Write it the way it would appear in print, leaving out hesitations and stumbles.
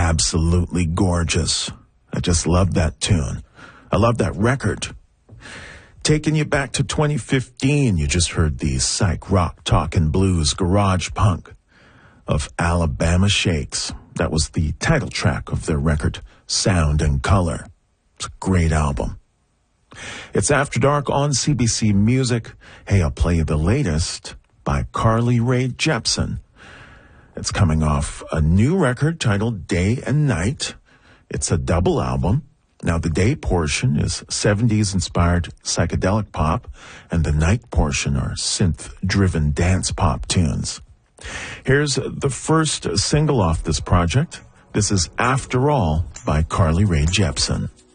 absolutely gorgeous. I just love that tune. I love that record. Taking you back to 2015, you just heard the psych rock talkin' blues garage punk of Alabama Shakes. That was the title track of their record, Sound and Color. It's a great album. It's After Dark on CBC Music. Hey, I'll play you the latest by Carly Rae Jepsen. It's coming off a new record titled Day and Night. It's a double album. Now, the day portion is 70s-inspired psychedelic pop, and the night portion are synth-driven dance pop tunes. Here's the first single off this project. This is After All by Carly Rae Jepsen.